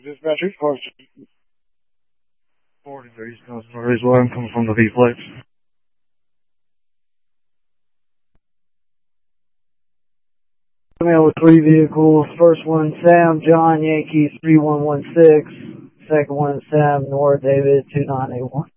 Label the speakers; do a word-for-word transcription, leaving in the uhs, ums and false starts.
Speaker 1: Dispatcher, cars forty-three, customer is where I'm coming from the V-Flex. We have three vehicles. First one, Sam John Yankee three one one six. Second one, Sam Nora David two nine eight one.